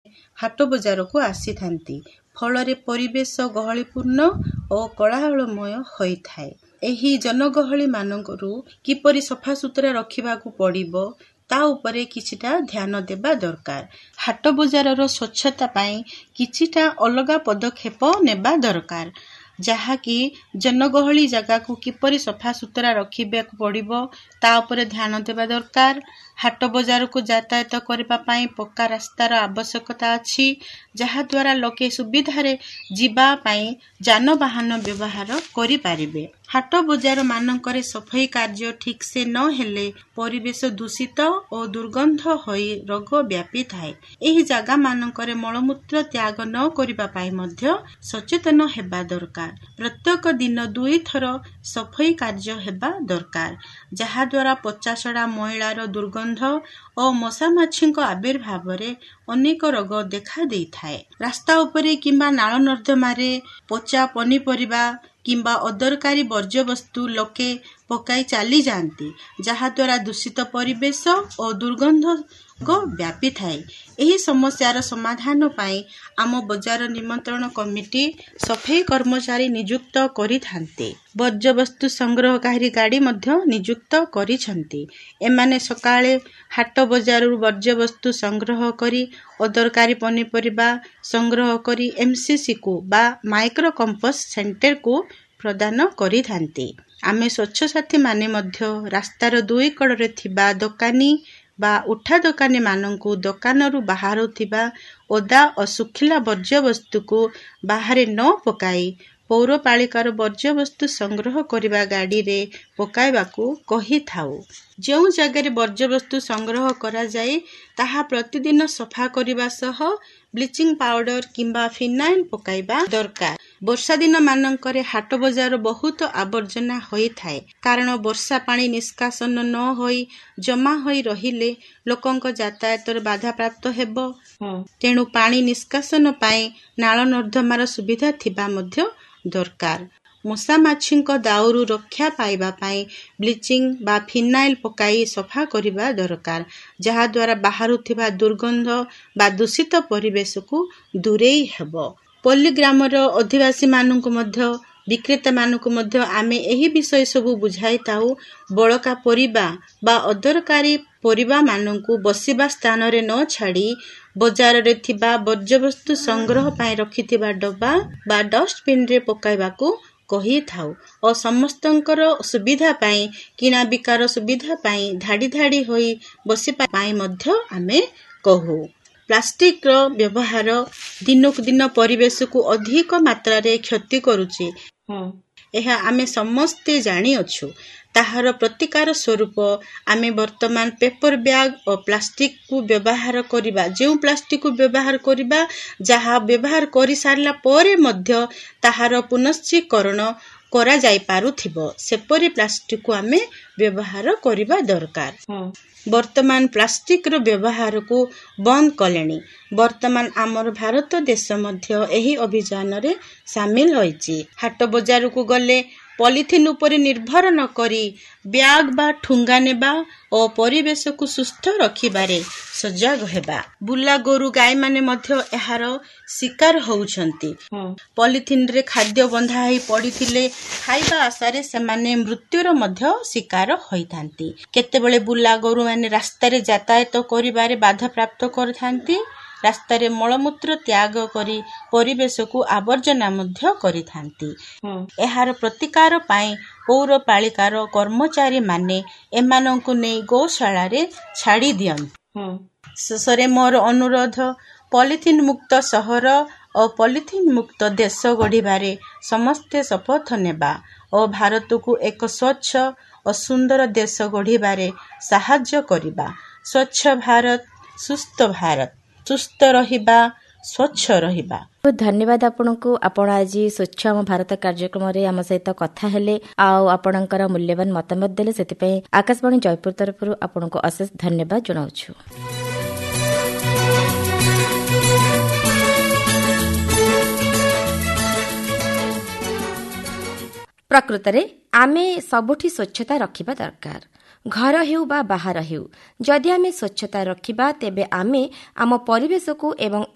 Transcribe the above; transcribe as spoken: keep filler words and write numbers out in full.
ହାଟ ବଜାରକୁ ଆସିଥାନ୍ତି। ଫଳରେ ପରିବେଶ ଗହଳିପୂର୍ଣ୍ଣ ଓ କୋଳାହଳମୟ ହୋଇଥାଏ। ଏହି ଜନଗହଳି ମାନଙ୍କରୁ କିପରି ସଫାସୁତୁରା ରଖିବାକୁ ପଡ଼ିବ ତା ଉପରେ କିଛିଟା ଧ୍ୟାନ ଦେବା ଦରକାର। ହାଟ ବଜାରର ସ୍ୱଚ୍ଛତା ପାଇଁ କିଛିଟା ଅଲଗା ପଦକ୍ଷେପ ନେବା ଦରକାର, ଯାହାକି ଜନଗହଳି ଜାଗାକୁ କିପରି ସଫାସୁତୁରା ରଖିବାକୁ ପଡ଼ିବ ତା ଉପରେ ଧ୍ୟାନ ଦେବା ଦରକାର। ହାଟ ବଜାରକୁ ଯାତାୟାତ କରିବା ପାଇଁ ପକ୍କା ରାସ୍ତାର ଆବଶ୍ୟକତା ଅଛି, ଯାହାଦ୍ୱାରା ଲୋକେ ସୁବିଧାରେ ଯିବା ପାଇଁ ଯାନବାହନ ବ୍ୟବହାର କରିପାରିବେ। ହାଟ ବଜାର ମାନଙ୍କରେ ସଫେଇ କାର୍ଯ୍ୟ ଠିକ୍ ସେ ନ ହେଲେ ପରିବେଶ ଦୂଷିତ ଓ ଦୁର୍ଗନ୍ଧ ହୋଇ ରୋଗ ବ୍ୟାପିଥାଏ। ଏହି ଜାଗା ମାନଙ୍କରେ ମଳମୂତ୍ର ତ୍ୟାଗ ନ କରିବା ପାଇଁ ମଧ୍ୟ ସଚେତନ ହେବା ଦରକାର। ପ୍ରତ୍ୟେକ ଦିନ ଦୁଇଥର ସଫେଇ କାର୍ଯ୍ୟ ହେବା ଦରକାର, ଯାହାଦ୍ୱାରା ପଚାସଢ଼ା ମଇଳାର ଦୁର୍ଗନ୍ଧ ଓ ମଶାମାଛିଙ୍କ ଆବିର୍ଭାବରେ ଅନେକ ରୋଗ ଦେଖା ଦେଇଥାଏ। ରାସ୍ତା ଉପରେ କିମ୍ବା ନାଳ ନର୍ଦ୍ଦମାରେ ପଚା ପନିପରିବା କିମ୍ବା ଅଦରକାରୀ ବର୍ଜ୍ୟବସ୍ତୁ ଲୋକେ ପକାଇ ଚାଲିଯାଆନ୍ତି, ଯାହାଦ୍ୱାରା ଦୂଷିତ ପରିବେଶ ଓ ଦୁର୍ଗନ୍ଧ ବ୍ୟାପିଥାଏ। ଏହି ସମସ୍ୟାର ସମାଧାନ ପାଇଁ ଆମ ବଜାର ନିମନ୍ତ୍ରଣ କମିଟି ସଫେଇ କର୍ମଚାରୀ ନିଯୁକ୍ତ କରିଥାନ୍ତି। ବର୍ଜ୍ୟବସ୍ତୁ ସଂଗ୍ରହକାରୀ ଗାଡ଼ି ମଧ୍ୟ ନିଯୁକ୍ତ କରିଛନ୍ତି। ଏମାନେ ସକାଳେ ହାଟ ବଜାରରୁ ବର୍ଜ୍ୟବସ୍ତୁ ସଂଗ୍ରହ କରି ଅଦରକାରୀ ପନିପରିବା ସଂଗ୍ରହ କରି ଏମ୍ସିସିକୁ ବା ମାଇକ୍ରୋ କମ୍ପୋଷ୍ଟ ସେଣ୍ଟରକୁ ପ୍ରଦାନ କରିଥାନ୍ତି। ଆମେ ସ୍ୱଚ୍ଛସାଥୀ ମାନେ ମଧ୍ୟ ରାସ୍ତାର ଦୁଇ କଡ଼ରେ ଥିବା ଦୋକାନୀ ବା ଉଠା ଦୋକାନୀ ମାନଙ୍କୁ ଦୋକାନରୁ ବାହାରୁଥିବା ଓଦା ଓ ଶୁଖିଲା ବର୍ଜ୍ୟବସ୍ତୁକୁ ବାହାରେ ନ ପକାଇ ପୌରପାଳିକାର ବର୍ଜ୍ୟବସ୍ତୁ ସଂଗ୍ରହ କରିବା ଗାଡ଼ିରେ ପକାଇବାକୁ କହିଥାଉ। ଯେଉଁ ଜାଗାରେ ବର୍ଜ୍ୟବସ୍ତୁ ସଂଗ୍ରହ କରାଯାଏ ତାହା ପ୍ରତିଦିନ ସଫା କରିବା ସହ ବ୍ଲିଚିଂ ପାଉଡର କିମ୍ବା ଫିନାଇଲ ପକାଇବା ଦରକାର। ବର୍ଷା ଦିନ ମାନଙ୍କରେ ହାଟ ବଜାର ବହୁତ ଆବର୍ଜନା ହୋଇଥାଏ, କାରଣ ବର୍ଷା ପାଣି ନିଷ୍କାସନ ନ ହୋଇ ଜମା ହୋଇ ରହିଲେ ଲୋକଙ୍କ ଯାତାୟାତରେ ବାଧାପ୍ରାପ୍ତ ହେବ। ତେଣୁ ପାଣି ନିଷ୍କାସନ ପାଇଁ ନାଳ ନର୍ଦ୍ଦମାର ସୁବିଧା ଥିବା ମଧ୍ୟ ଦରକାର। ମଶାମାଛିଙ୍କ ଦାଉରୁ ରକ୍ଷା ପାଇବା ପାଇଁ ବ୍ଲିଚିଂ ବା ଫିନାଇଲ ପକାଇ ସଫା କରିବା ଦରକାର, ଯାହାଦ୍ୱାରା ବାହାରୁଥିବା ଦୁର୍ଗନ୍ଧ ବା ଦୂଷିତ ପରିବେଶକୁ ଦୂରେଇ ହେବ। ପଲ୍ଲୀଗ୍ରାମର ଅଧିବାସୀ ମାନଙ୍କୁ ମଧ୍ୟ ବିକ୍ରେତା ମାନଙ୍କୁ ମଧ୍ୟ ଆମେ ଏହି ବିଷୟ ସବୁ ବୁଝାଇଥାଉ। ବଳକା ପରିବା ବା ଅଦରକାରୀ ପରିବା ମାନଙ୍କୁ ବସିବା ସ୍ଥାନରେ ନ ଛାଡ଼ି ବଜାରରେ ଥିବା ବର୍ଜ୍ୟବସ୍ତୁ ସଂଗ୍ରହ ପାଇଁ ରଖିଥିବା ଡବା ବା ଡଷ୍ଟବିନରେ ପକାଇବାକୁ କହିଥାଉ ଓ ସମସ୍ତଙ୍କର ସୁବିଧା ପାଇଁ କିଣା ବିକାର ସୁବିଧା ପାଇଁ ଧାଡ଼ି ଧାଡ଼ି ହୋଇ ବସିବା ପାଇଁ ମଧ୍ୟ ଆମେ କହୁ। ପ୍ଲାଷ୍ଟିକର ବ୍ୟବହାର ଦିନକୁ ଦିନ ପରିବେଶକୁ ଅଧିକ ମାତ୍ରାରେ କ୍ଷତି କରୁଛି, ଏହା ଆମେ ସମସ୍ତେ ଜାଣିଅଛୁ। ତାହାର ପ୍ରତିକାର ସ୍ୱରୂପ ଆମେ ବର୍ତ୍ତମାନ ପେପର ବ୍ୟାଗ ଓ ପ୍ଲାଷ୍ଟିକକୁ ବ୍ୟବହାର କରିବା। ଯେଉଁ ପ୍ଲାଷ୍ଟିକକୁ ବ୍ୟବହାର କରିବା ଯାହା ବ୍ୟବହାର କରିସାରିଲା ପରେ ମଧ୍ୟ ତାହାର ପୁନଶ୍ଚୀକରଣ କରାଯାଇପାରୁଥିବ, ସେପରି ପ୍ଲାଷ୍ଟିକକୁ ଆମେ ବ୍ୟବହାର କରିବା ଦରକାର। ବର୍ତ୍ତମାନ ପ୍ଲାଷ୍ଟିକର ବ୍ୟବହାରକୁ ବନ୍ଦ କଲେଣି। ବର୍ତ୍ତମାନ ଆମର ଭାରତ ଦେଶ ମଧ୍ୟ ଏହି ଅଭିଯାନରେ ସାମିଲ ହୋଇଛି। ହାଟ ବଜାରକୁ ଗଲେ ପଲିଥିନ୍ ଉପରେ ନିର୍ଭର ନ କରି ବ୍ୟାଗ ବା ଠୁଙ୍ଗା ନେବା ଓ ପରିବେଶକୁ ସୁସ୍ଥ ରଖିବାରେ ସଜାଗ ହେବା। ବୁଲା ଗୋରୁ ଗାଈମାନେ ମଧ୍ୟ ଏହାର ଶିକାର ହେଉଛନ୍ତି। ପଲିଥିନରେ ଖାଦ୍ୟ ବନ୍ଧା ହୋଇ ପଡ଼ିଥିଲେ ଖାଇବା ଆଶାରେ ସେମାନେ ମୃତ୍ୟୁର ମଧ୍ୟ ଶିକାର ହୋଇଥାନ୍ତି। କେତେବେଳେ ବୁଲା ଗୋରୁ ମାନେ ରାସ୍ତାରେ ଯାତାୟାତ କରିବାରେ ବାଧାପ୍ରାପ୍ତ କରିଥାନ୍ତି। ରାସ୍ତାରେ ମଳମୂତ୍ର ତ୍ୟାଗ କରି ପରିବେଶକୁ ଆବର୍ଜନା ମଧ୍ୟ କରିଥାନ୍ତି। ଏହାର ପ୍ରତିକାର ପାଇଁ ପୌରପାଳିକାର କର୍ମଚାରୀ ମାନେ ଏମାନଙ୍କୁ ନେଇ ଗୋଶାଳାରେ ଛାଡ଼ି ଦିଅନ୍ତି। ଶେଷରେ ମୋର ଅନୁରୋଧ, ପଲିଥିନ୍ ମୁକ୍ତ ସହର ଓ ପଲିଥିନ୍ ମୁକ୍ତ ଦେଶ ଗଢ଼ିବାରେ ସମସ୍ତେ ଶପଥ ନେବା ଓ ଭାରତକୁ ଏକ ସ୍ୱଚ୍ଛ ଓ ସୁନ୍ଦର ଦେଶ ଗଢ଼ିବାରେ ସାହାଯ୍ୟ କରିବା। ସ୍ୱଚ୍ଛ ଭାରତ, ସୁସ୍ଥ ଭାରତ। ସୁସ୍ଥ ରହିବା, ସ୍ୱଚ୍ଛ ରହିବା। ଧନ୍ୟବାଦ ଆପଣଙ୍କୁ। ଆପଣ ଆଜି ସ୍ୱଚ୍ଛ ଆମ ଭାରତ କାର୍ଯ୍ୟକ୍ରମରେ ଆମ ସହିତ କଥା ହେଲେ ଆଉ ଆପଣଙ୍କର ମୂଲ୍ୟବାନ ମତାମତ ଦେଲେ, ସେଥିପାଇଁ ଆକାଶବାଣୀ ଜୟପୁର ତରଫରୁ ଆପଣଙ୍କୁ ଅଶେଷ ଧନ୍ୟବାଦ ଜଣାଉଛୁ। ପ୍ରକୃତରେ ଆମେ ସବୁଠି ସ୍ୱଚ୍ଛତା ରଖିବା ଦରକାର। ଘର ହେଉ ବା ବାହାର ହେଉ, ଯଦି ଆମେ ସ୍ୱଚ୍ଛତା ରଖିବା ତେବେ ଆମେ ଆମ ପରିବେଶକୁ ଏବଂ